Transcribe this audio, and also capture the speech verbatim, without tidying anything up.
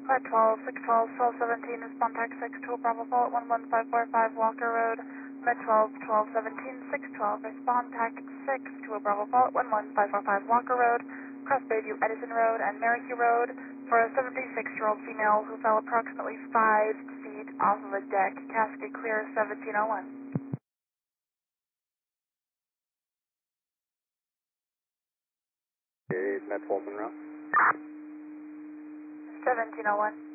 Met twelve, six twelve, twelve seventeen, respond tax six two Bravo Fault one one five four five Walker Road. Met twelve, twelve seventeen, six twelve, respond tax six two Bravo Fault one one five four five Walker Road, across Bayview Edison Road and Merrick Road for a seventy-six-year-old female who fell approximately five feet off of a deck. Cascade clear seventeen oh one. Okay, Met twelve Monroe. seventeen oh one.